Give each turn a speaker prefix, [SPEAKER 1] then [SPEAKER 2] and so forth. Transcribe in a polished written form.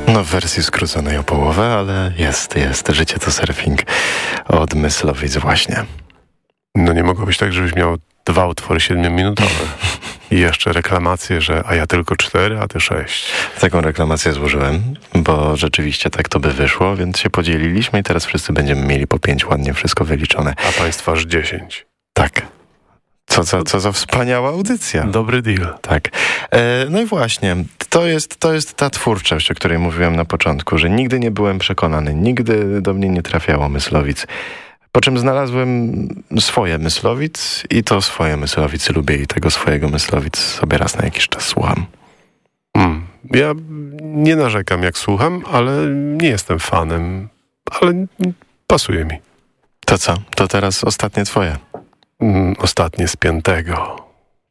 [SPEAKER 1] No w wersji skróconej o połowę, ale jest. Życie to surfing od Myslowic właśnie.
[SPEAKER 2] No nie mogło być tak, żebyś miał 2 utwory 7-minutowe. I jeszcze reklamację, że a ja tylko 4, a ty 6.
[SPEAKER 1] Taką reklamację złożyłem, bo rzeczywiście tak to by wyszło, więc się podzieliliśmy i teraz wszyscy będziemy mieli po 5, ładnie wszystko wyliczone.
[SPEAKER 2] A państwa aż 10.
[SPEAKER 1] Tak. Co za wspaniała audycja.
[SPEAKER 2] Dobry deal.
[SPEAKER 1] Tak. No i właśnie, to jest ta twórczość, o której mówiłem na początku, że nigdy nie byłem przekonany, nigdy do mnie nie trafiało Myslowic. Po czym znalazłem swoje Myslowic i to swoje Myslowic lubię i tego swojego Myslowic sobie raz na jakiś czas słucham.
[SPEAKER 2] Ja nie narzekam jak słucham, ale nie jestem fanem, ale pasuje mi.
[SPEAKER 1] To co? To teraz ostatnie twoje.
[SPEAKER 2] Ostatnie z 5.